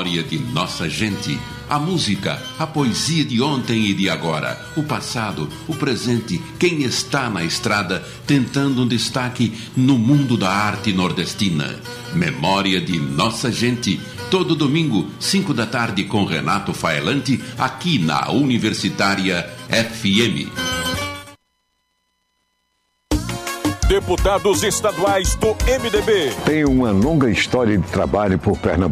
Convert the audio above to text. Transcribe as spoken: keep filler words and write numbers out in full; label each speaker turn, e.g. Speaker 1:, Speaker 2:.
Speaker 1: Memória de nossa gente. A música, a poesia de ontem e de agora, o passado, o presente, quem está na estrada tentando um destaque no mundo da arte nordestina. Memória de nossa gente. Todo domingo, cinco da tarde, com Renato Faelante, aqui na Universitária F M.
Speaker 2: Deputados estaduais do M D B.
Speaker 3: Tem uma longa história de trabalho por Pernambuco.